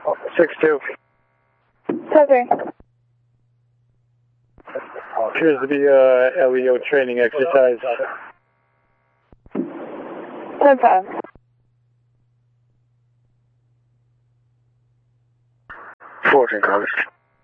6-2. 10-3. Appears to be a LEO training exercise. 10-5. 14 copies.